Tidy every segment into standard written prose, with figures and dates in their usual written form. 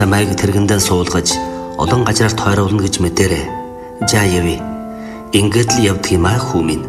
Намайг тэргэндээ суулгаж олон газараар тойруулна гэж мэдээрэй. За яви. Ингээд л явдаг юм аа хүү минь.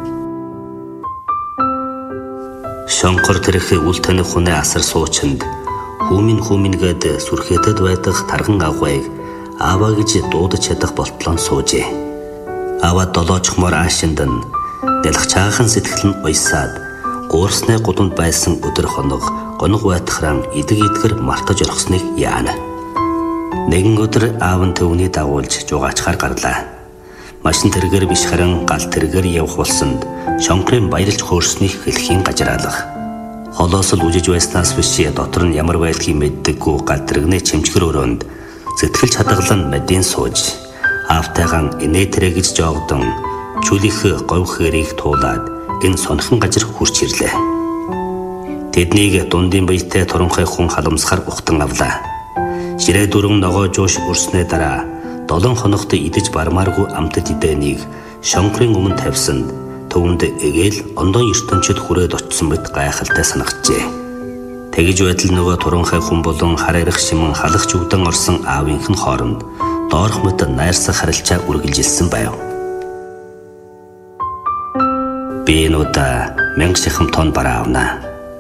Шонхор тэрхээ үл таних хүнээ асар суучинд хүүмин гээд сүрхээтэд байдаг тарган агвайг аава гэж дуудаж чадах болтлон суужээ. Аава долоочхмоор аашинд нь дэлх чаахан сэтгэл нь уйсаад гуурсны гудамд байсан өдөр хоног гоног байтахран идэг мартаж орхсныг яана. Нэгэн өдөр аав нь төвний дагуулж жугаачхаар гарлаа. Машин тэргээр биш харин гал тэргээр явах болсонд шонхрын баярлж хөөрснийг хэлхийн гажраалах. Холоос л үжиж байснаас биш дотор нь ямар байдгийг мэддэггүй гал тэрэгний чимчгэр өрөөнд сэтгэл чадгалан мэдийн сууж аавтайгаан инээ тэрэ гэж жоогдон чүлих говь хэрийг туулаад энэ сонхон газар хурч ирлээ. Тэднийг дундын баяртай туранхай хүн халамсахаар ухтан авлаа. Ширээ дөрөв ногоо жууш өрснөө дараа 7 хоногт идэж бармааргүй амтд идэнийг шонхрын өмнө тавьсанд төвөнд эгээл ондон ертөнчид хүрээд очсон мэт гайхалтай санагджээ. Тэгж байтал нөгөө туранхай хүн болон хараарах шимэн халахч үгдэн орсон аавынх нь хооронд доорх мэт найрсаг харилцаа үргэлжилсэн байв. Би нуудаа 1000 шахам тонн бараа авнаа.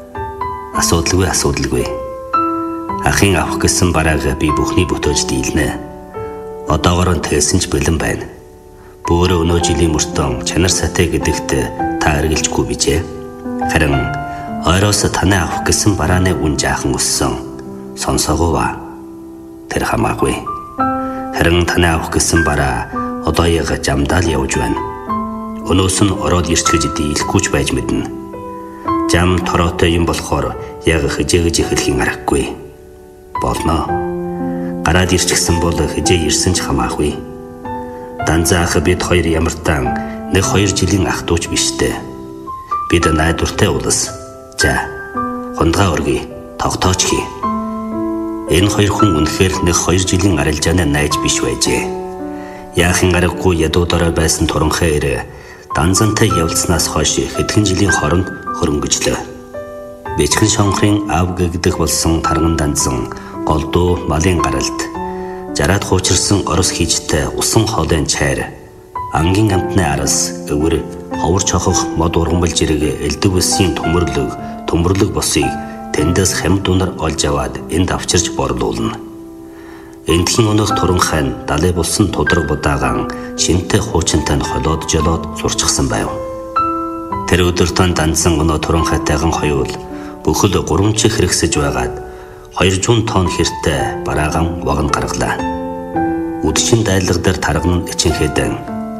Асуудалгүй. Ахын авах гэсэн барааг би бүхний бүтээж дийлнэ. Одоогоор нь тэгсэн ч бэлэн байна. Бөөрө өнөө жилийн мөртөө чанар сайтай гэдэгт та эргэлжгүй бижээ. Харин ойроос танаа авах гэсэн барааны үн жаахан өссөн. Сонсоогоо. Тэр хамаагүй. Харин танаа авах гэсэн бараа одоо яг жамдаал явж байна. Өнөөс нь ороод ирчгэж дийлэхгүйч байж мэднэ. Жам тороотой юм болохоор яг хижээгж эхлэхийн аргагүй. Болно. Гараад ирчихсэн бол хижээ ирсэн ч хамаагүй. Данзаах бид хоёр ямартан 1-2 жилийн ах トゥ ч биштэй. Бид найдвартай улс. За, хундгаа өргөе. Тогтооч хий. Энэ хоёр хүн үнэхээр 1-2 жилийн арилжааны найз биш байжээ. Яахын аргагүй ядуудаараа байсан туранхай ирээ данзантай явлснаас хойш хэдхэн жилийн хооронд хөрөнгөжлөө. Бичгэн шонхрын аав гэгдэх болсон тарган данзан голдуу малын гаралд жараад хуучирсан орос хийжтэй усан хоолын чайр ангийн амтны арас өвөр ховор чохох мод ургамбал жирэг элдэг үсийн төмөрлөг босыг тэндээс хямд унаар олж аваад энд авчирч борлуулна. Эндхийн өнөх туранхай нь далай болсон тудраг будаагаан шинтэй хуучинтай нь холоод жолоод сурчсан байв. Тэр өдөртөө дансан өнөө туранхайтайган хоёул бүхэл 3 чих хэрэгсэж байгаад 200 тонн хэртэй бараагаан вагон гаргалаа. Үдшин дайлга дээр тарган ичинхээдэн.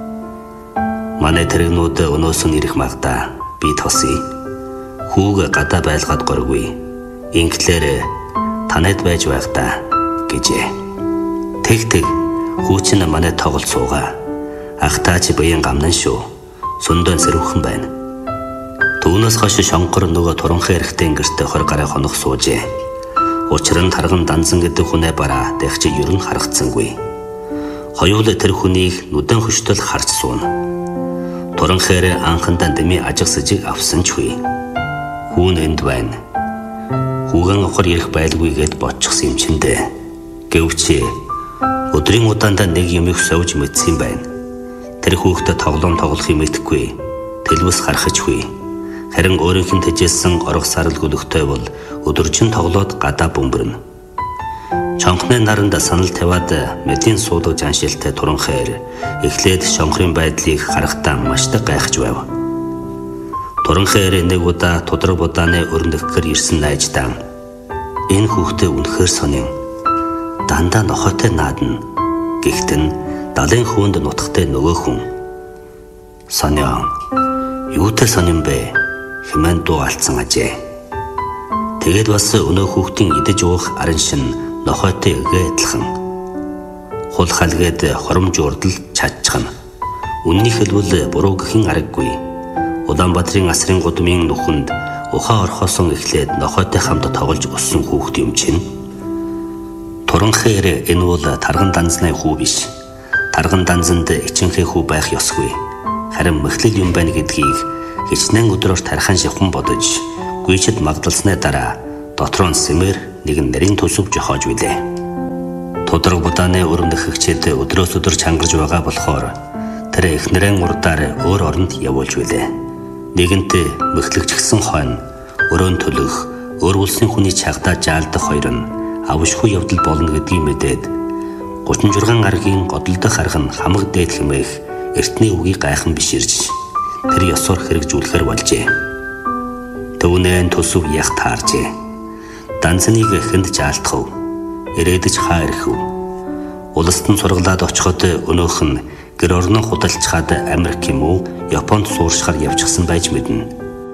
Манай тэрэгнүүд өнөөс нь ирэх магадаа би тосъё. Хүүг гадаа байлгаад горгүй. Инглээр танад байж байх та гэжээ. Тэг хүүчин манай тоглолт суугаа. Ах таа чи баян гамнан шүү. Сүндөн сэрүүхэн байна. Түүнээс хойш шонхор нөгөө туранхай эрэхтэй гэртээ 20 гаруй хоног суужээ. Учир нь тарган данзан гэдэг хүнээ бараа дэгч ер нь харагдсангүй. Хоёул тэр хүнийг нүдэн хөштөл харж сууна. Туранхайр анхандаа дэми ажигсажиг авсан ч хүй. Хүүн энд байна. Хүүгэн охор ирэх байлгүй гэд бодчихсан юм чиндээ. Гэвч өдрийн удаандаа нэг юмыг сувж мэдсэн байна. Тэр хүүхдэд тоглоом тоглохыг мэдэхгүй. Тэлбэс харахч хүй. Харин өөрийнх нь тэжээсэн орго сарал гөлөгтэй бол өдөржин тоглоод гадаа бөмбөрнө. Чонхны наранд санал тавиад мэдийн суудаг жаншилтай туранхайр эхлээд шонхрын байдлыг харахтаа маштай гайхаж байв. Туранхайр нэг удаа тудраг будааны өрнөггөр ирсэн найждаа энэ хүүхдээ үнэхээр сонин. Дандаа нохойтой наадна. Гэхдээ далайн хөөнд нутагтай нөгөө хүн. Сонио. Юутай сонин бэ? Хэмээн дуу алдсан ажээ. Тэгээд бас өнөө хүүхдийн идэж уух арын шин нохойтой адилхан. Хул халгээд хоромж урдл чадчихна. Үннийг хэлбэл буруу гэхин аргагүй. Улаанбаатарын асрын гудамын нүхэнд ухаан орхосон эхлээд нохойтой хамт тоглож өссөн хүүхд юм чинь. Туранхайр энэ бол тарган данзны хүү биш. Тарган данзанд ичинхээ хүү байх ёсгүй. Харин мэхлэл юм байна гэдгийг хичнээн өдрөөр тархан шивхэн бодож гүйчэд магдалсны дараа дотроо нь сэмэр нэгэн нарийн төсөв жохоож билээ. Тудраг будааны өрөнд хэгчэд өдрөөс өдөр чангарж байгаа болохоор тэр эхнэрэн урдаар өөр оронд явуулж билээ. Нэгэнтээ мэхлэгчгсэн хойно өрөөнд төлөх, өөр улсын хүний чагдаа жаалдах хоёр нь авшгүй явдал болно гэдгийг мэдээд 36 гаргийн годолдох арга нь хамаг дээд хэмээх эртний үгийг гайхан биширж тэр ёсоор хэрэгжүүлэхээр болжээ. Төвнэн төсөв яг тааржээ. Данцныг эхэнд жаалтхав. Ирээдэж хаа ирэхв. Улстан сургалаад очиход өнөөх нь гэр орноо худалчхаад Америк юм уу Японд сууршихаар явчихсан байж мэднэ.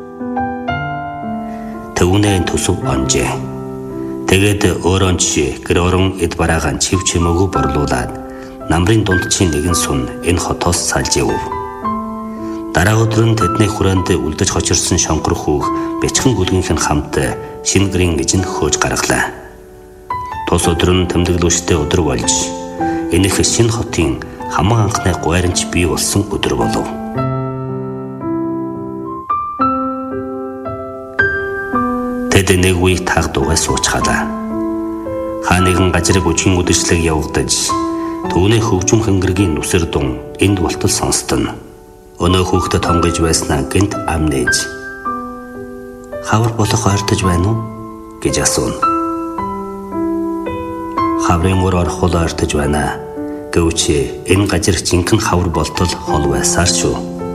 Төвнэн төсөв онжээ. Тэгээд өөрөө жишээ гэр орон эд бараагаан чив чимээгүй борлуулад намрын дундчийн нэгэн сун энэ хотоос салж явв. Дараа өдөр нь тэдний хүрээнд үлдэж хочирсан шонгор хүүх бячхан гүлгийнх нь хамт шинэ гэрийн эжинд хөөж гаргалаа. Тус өдөр нь тэмдэглүүштэй өдөр болж энэх шинэ хотын хамаг анхны гуйранч бий болсон өдөр болов. Тэд нэг үе таг дугай суучхалаа. Хаа нэгэн гажрыг үжигийн үдшилэг явагдаж төвний хөгжим хөнгөргийн нүсэр дун энд болтол сонстон. Өнөө хүүхдэд тонгож байснаа гинт ам нээж. Хавар болох ойртож байна уу гэж асууна. Хаврын мөр орхол ойртож байна. Гэвч энэ гажир жинхэнэ хавар болтол хол байсаар шүү.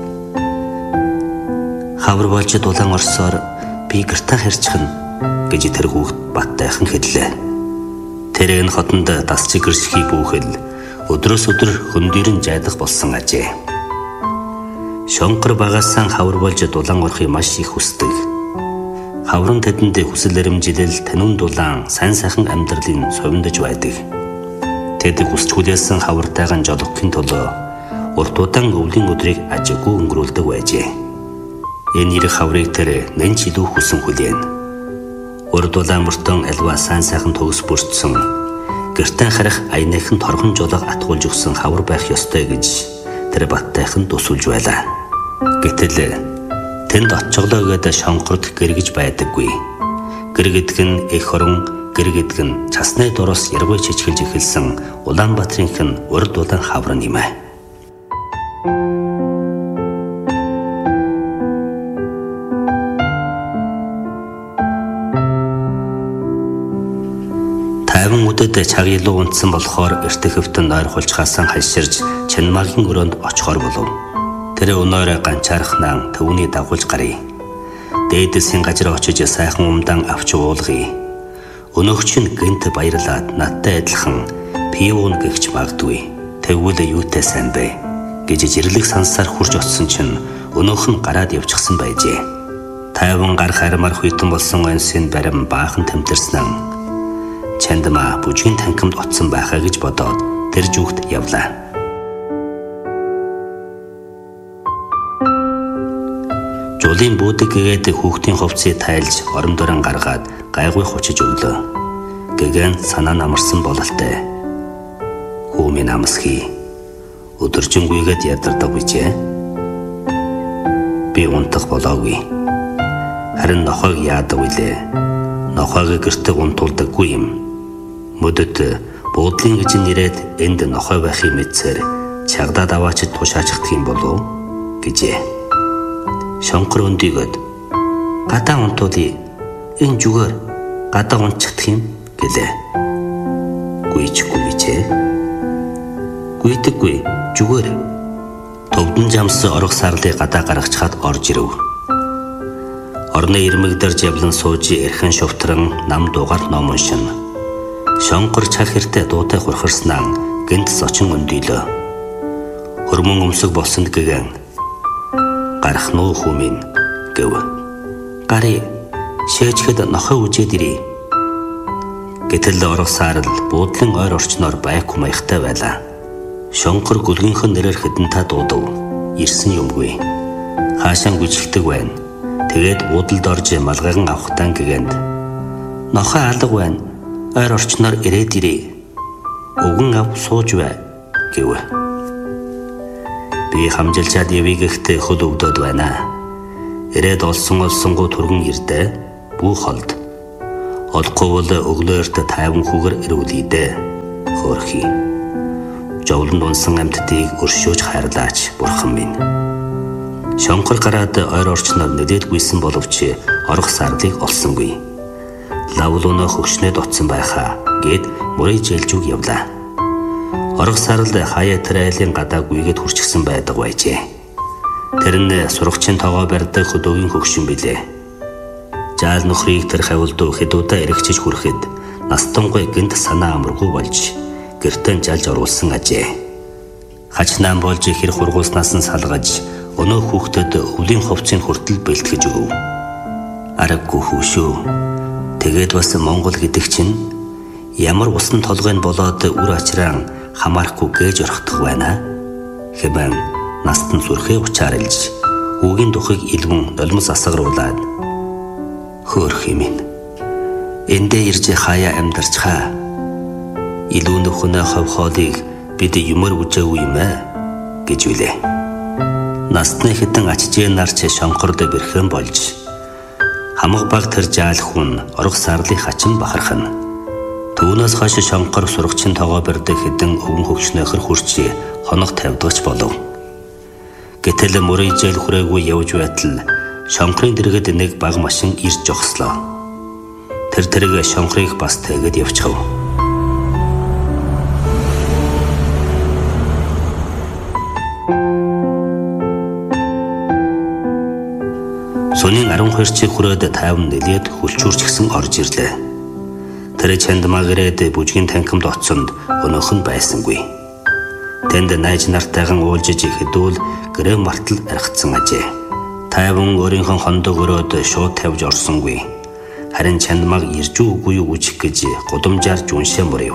Хавар болж дулаан орсоор би гэртээ хэрчхэн гэж тэр хүүхд баттайхан хэллээ. Тэр энэ хотонд дасчиг гэршхий бүхэл өдрөөс өдөр хөндөрн жайдах болсон ажээ. Шонгор багасаа хавар болж дулаан орохыг маш их хүсдэг. Хаврын тэдэнд хүсэл эрмжилэл танин дулаан сайн сайхан амьдралын совиндож байдаг. Тэд хүсч хүлээсэн хавартайгаан жолохын төлөө урт удаан өвлийн өдрийг ажиггүй өнгөрүүлдэг байжээ. Энэ ирэх хаврыг тэр нэнч илүү хүсэн хүлээн. Урд улаан мөртөн альва сайн сайхан төгс бүрдсэн гэртээ харах аяныхан торхон жолог атгуулж өгсөн хавар байх ёстой гэж тэр баттайхан дусулж байлаа. Гэтэл тэнд очиглоо гэдэг шонгорд гэргэж байдаггүй. Гэр гэдэг нь эх орон, гэр гэдэг нь цасны дороос яргүй чичгэлж эхэлсэн Улаанбаатарынх нь урд улаан хавар юм аа. Тайван үдэд цаг илүү унтсан болохоор эртэх хөвтөн нойр хулчгаасан хальширж Чанмагийн өрөөнд очихоор болов. Тэр өнөөрэ ганчаархнаа төвний дагуулж гарыг. Дээдэсийн гажир очиж сайхан умдан авч уулгыг. Өнөөгч нь гэнт баярлаад надтай адилхан пивон гэгч магадгүй. Тэгвэл юутай сайн бэ гэж жирлэг сансаар хурж очсон чинь өнөөх нь гараад явчихсан байжээ. Тайван гар хармаар хүйтэн болсон онсын барим баахан тэмтэрсэн. Чандмаа бүжгийн танхимд оцсон байхаа гэж бодоод тэр зүгт явлаа. Жуулын бүүдэг гэгээд хүүхдийн хувцсыг тайлж орон дорон гаргаад гайгүй хучиж өглөө. Гэгэн санаа намарсан бололтой. Хүү минь амсхий. Өдөржингүйгээд ядардаг бижээ. Би унтах болоогүй. Харин нохойг яадаг вүлээ. Нохойг гэртээ унтуулдаггүй юм. Мөдөд буудлын гэж нэрээд энд нохой байхыг мэдсээр чагдаад аваач тушаачихдаг юм болов гэжээ. Шонгор өндийгöd гадаа унтуулъя. Энэ зүгээр гадаа унтчихдаг юм гэлээ. Гүйчгүй бижээ. Гүйдэггүй зүгээр. Төвдөн жамс орох сарлыг гадаа гаргачхад орж ирэв. Орны ирмэгдэр жавлан сууж эрхэн шувтран нам дуугаар ном уншин. Шонгор цаг хэртэ дуутай хурхарснаа гэнт сочин өндийлөө. Хөрмөн өмсөг болсонд гэгэн гарах нуу хүмин гэв. Гари шээчгэд нохой үжээд ирээ. Гэтэл орох саарл буудлын ойр орчноор байхгүй маягтай байлаа. Шонгор гүлгийнхэн нэрээр хэдэн та дуудав. Ирсэн юмгүй. Хаашаа гүжигдэг байна. Тэгээд буудалд орж малгайган авахтаа гэгэнд нохой алга байна. Ойр орчноор ирээд ирээ. Өгөн ав сууж бай гэв. Би хамжилчаад явъя гэхдээ хөл өвдөд байна. Ирээд олсонгоо түргэн ирдэ. Бүх холд. Олохгүй бол өглөөрт тайван хүүгэр ирүүлээ дээ Хөөрхий. Жовлонд унсан амьтдыг өршөөж хайрлаач бурхан минь. Шонхор гараад ойр орчноор нэлээдгүйсэн боловч орох сарлыг олсонгүй. Лавлууна хөгшнөд утсан байхаа гэд мөрөйжэлж үг явлаа. Орох сарл хаяа тэр айлын гадаагүйгээд хүрчихсэн байдаг байжээ. Тэр нь сурагчийн тоогоо барьдаг хөдөөгийн хөгшин билээ. Жаал нөхрийг тэр хавилдуу хэдүүдэ эргэжиж хүрэхэд настонгүй гинт санаа амаргүй болж гэртэн жалж оруулсан ажээ. Хачнаан болж хэр хургуулснаас нь салгаж өнөө хүүхдэд өвлийн хувцсыг хүртэл бэлтгэж өгөв. Аргагүй хүүшөө. Тэгээд бас Монгол гэдэг чинь ямар усан толгойн болоод үр ачраан хамаарахгүй гээж орхидох байна хэмээн наст нь зүрхээ учаарлж үгийн духыг илвэн нулимс асгаруулад хөөрхий минь эндээ ирж хаяа амьдарчхаа илүү нөхөнөө хов хоолыг бид юмөр үжээгүй юм гэж үлээ. Настны хитэн ачжээ нарч шонхорд бэрхэн болж хамаг баг тэр жаал хүн орох сарлыг хачин бахархна. Түүнээс хойш шонхор сурагчин тоогоо барьдаг хэдэн өвгөн хөгшнөөхөр хурч хоног тавьдагч болов. Гэтэл мөрөйжэл хүрээгүй явж байтал шонхрын дэргэд нэг баг машин ирж жогслоо. Тэр тэрэг шонхрыг бас тэгээд явчихав. Сунийн 12 чиг хүрээд 50 нэлээд хүлчүүрч гисэн орж ирлээ. Тэр чандмаа гэрээд бүжгийн танхимд оцсонд өнөөх нь байсангүй. Тэнд найз нартайхан уулжиж ихэдүүл гэрээ мартал архицсан ажээ. 50 өөрийнхөө хондоо өрөөд шууд тавьж орсонгүй. Харин чандмааг ирж үгүй юу үжих гэж гудамжаар жүншээ мөрөв.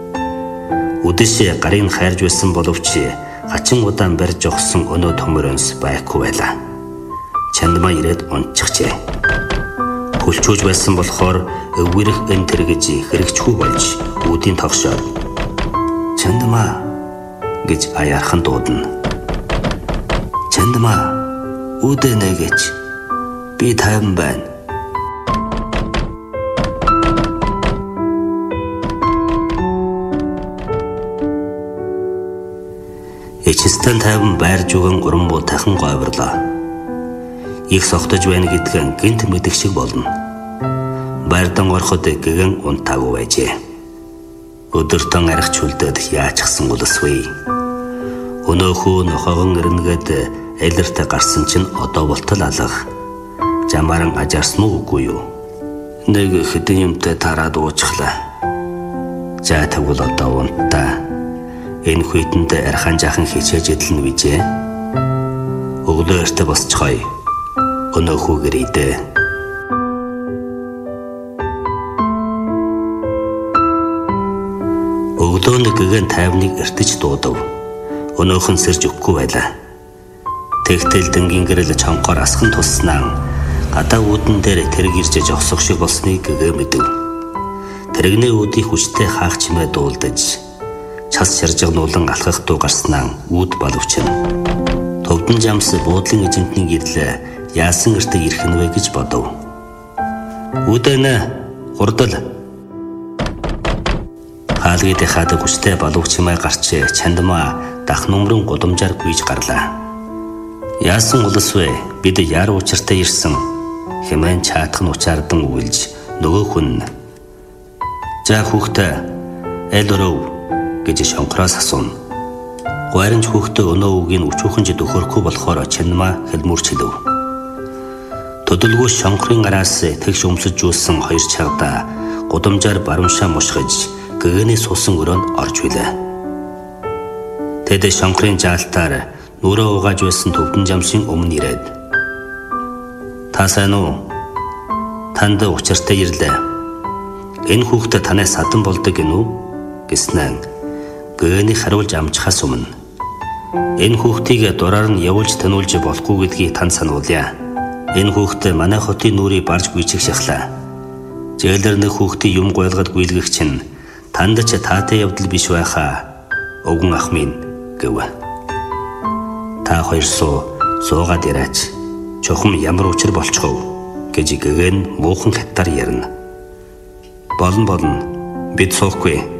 Үдэш гарын хайрж байсан боловч хачин удаан барьж огсон өнөө төмөрөнс байхгүй байлаа. Чандмаа ирээд унтчихжээ. Хүлчүүж байсан болохоор өвгөрөх эн тэргэж хэрэгжихгүй болж үүдийн тогшоод Чандмаа гэж аяархан дуудана. Чандмаа үүдэнэ гэж би тайван байна. Эцэстэн тайван байрж өгөн уран буу тахан говьрлоо. Их согтож байна гэдгэн гинт мэдэх шиг болно. Байрдан ороход гэгэн унтаагүй байжээ. Өдөртөн архич хүлдээд яачихсан улс вэ? Өнөөхөө нохоогон ирнэгээд айлэртэ гарсан чинь одоо болтол алга. Жамааран ажаарсан уу үгүй юу? Нэг хэдэн юмтай тараад уучглаа. За тэгвэл одоо унтаа. Энэ хүйтэнд архан жаахан хичээж идэлнэ бижээ. Өглөө эртэ босцгоё. Өнөөхөө гэрээдээ. Өглөө нэгэн тайвныг эртэж дуудав. Өнөөх нь сэрж өгөхгүй байлаа. Тэгтэл дэнгийн гэрэл чонхоор асхан тусснаа гадаа үүдэн дээр тэрэг ирж жогсох шиг болсныг гэгээ мэдэв. Тэрэгний үүдийг хүчтэй хаах чимээ дуулдаж час шаржигнуулан алхах дуу гарснаа үүд боловчна. Төвдөн жамс буудлын эзэнтний гэрлээ яасан эртэ ирэх нь вэ гэж бодов. Үдэнэ хурдал. Хаалгид хаад хүчтэй балууч чимээ гарч чандмаа дах нүмрэн гудамжаар гүйж гарлаа. Яасан улс вэ? Бид яар учиртай ирсэн хэмээн чаатхан учаардан үгэлж нөгөө хүн за хүүхдээ аль өрөв гэж шонхроос асууна. Гуайрынч хүүхдээ өнөө үгийн өчүүхэнж дөхөрхгүй болохоор чандмаа хэлмүрч хэлв. Төдөлгөө шонхрын араас тэгш өмсөж жуулсан хоёр чагда гудамжаар барууншаа мушгиж гэгэний суусан өрөөнд орж билээ. Тэд шонхрын жаалтаар нүрээ угааж байсан төвдөн жамсын өмнө ирээд та сайн уу? Танд учиртай ирлээ. Энэ хүүхдээ танаас садан болдог гинүү гэснээр гэгэний хариулж амжихаас өмнө энэ хүүхдийг дураар нь явуулж таниулж болохгүй гэдгийг тань сануулъя. Энэ хүүхдээ манай хотын нүрийг барж гүйчих шахлаа. Зээлэр нэг хүүхдийн юм гойлгод гүйлгэх чинь танд ч таатай явдал биш байхаа. Өвгөн ах минь гэв. Та хоёр суугаад ираач. Чухам ямар учир болчихов гэж гэгэн муухан хятаар ярина. Болно. Бид суухгүй.